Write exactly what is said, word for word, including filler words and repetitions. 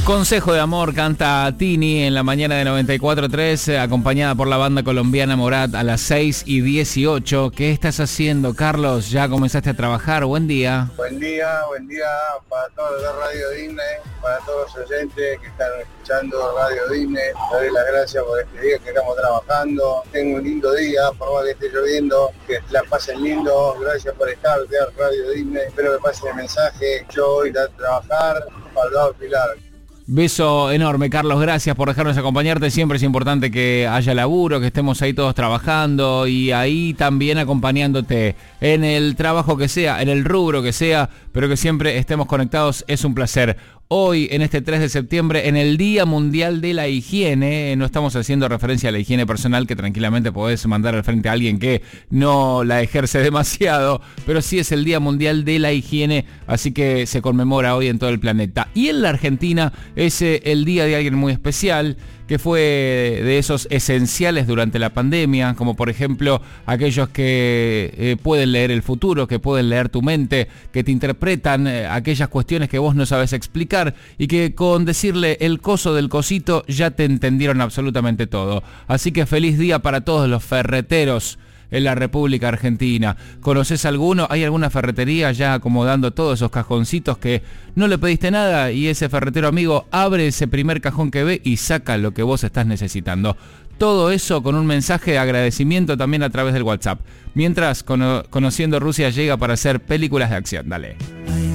Consejo de Amor canta Tini en la mañana de noventa y cuatro tres, acompañada por la banda colombiana Morat a las seis y dieciocho. ¿Qué estás haciendo, Carlos? ¿Ya comenzaste a trabajar? Buen día. Buen día, buen día para todos de Radio Disney, para todos los oyentes que están escuchando Radio Disney. Les doy las gracias por este día que estamos trabajando. Tengo un lindo día, por más que esté lloviendo, que la pasen lindo. Gracias por estar de Radio Disney. Espero que pasen el mensaje. Yo voy a trabajar para el lado Pilar. Beso enorme, Carlos, gracias por dejarnos acompañarte. Siempre es importante que haya laburo, que estemos ahí todos trabajando y ahí también acompañándote en el trabajo que sea, en el rubro que sea, pero que siempre estemos conectados. Es un placer. Hoy, en este tres de septiembre, en el Día Mundial de la Higiene, no estamos haciendo referencia a la higiene personal, que tranquilamente podés mandar al frente a alguien que no la ejerce demasiado, pero sí es el Día Mundial de la Higiene, así que se conmemora hoy en todo el planeta. Y en la Argentina es el día de alguien muy especial, que fue de esos esenciales durante la pandemia, como por ejemplo aquellos que eh, pueden leer el futuro, que pueden leer tu mente, que te interpretan eh, aquellas cuestiones que vos no sabes explicar y que con decirle el coso del cosito ya te entendieron absolutamente todo. Así que feliz día para todos los ferreteros en la República Argentina. ¿Conoces alguno? ¿Hay alguna ferretería ya acomodando todos esos cajoncitos que no le pediste nada y ese ferretero amigo abre ese primer cajón que ve y saca lo que vos estás necesitando? Todo eso con un mensaje de agradecimiento también a través del WhatsApp. Mientras, cono- Conociendo Rusia llega para hacer películas de acción. Dale.